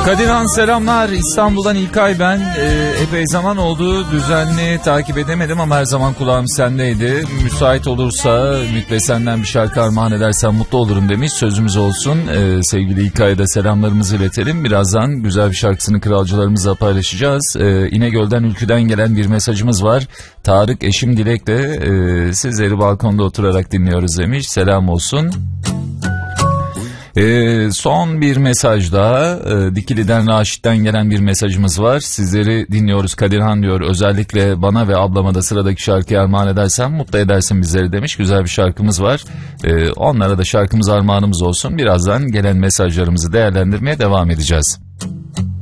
Kadirhan selamlar. İstanbul'dan İlkay ben. Epey zaman oldu. Düzenli takip edemedim ama her zaman kulağım sendeydi. Müsait olursa Müklesenden bir şarkı armağan edersen mutlu olurum demiş. Sözümüz olsun. Sevgili İlkay'a da selamlarımızı iletelim. Birazdan güzel bir şarkısını kralcılarımızla paylaşacağız. İnegöl'den Ülkü'den gelen bir mesajımız var. Tarık eşim Dilek'le sizleri balkonda oturarak dinliyoruz demiş. Selam olsun. Son bir mesaj daha. Dikili'den Raşit'ten gelen bir mesajımız var. Sizleri dinliyoruz Kadirhan diyor. Özellikle bana ve ablama da sıradaki şarkıyı armağan edersen mutlu edersin bizleri demiş. Güzel bir şarkımız var. Onlara da şarkımız armağanımız olsun. Birazdan gelen mesajlarımızı değerlendirmeye devam edeceğiz.